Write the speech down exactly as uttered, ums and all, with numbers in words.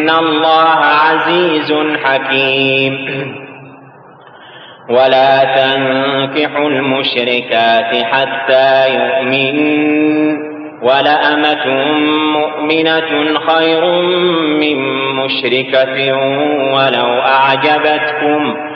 إن الله عزيز حكيم. ولا تنكحوا المشركات حتى يؤمنوا، ولأمة مؤمنة خير من مشركة ولو أعجبتكم،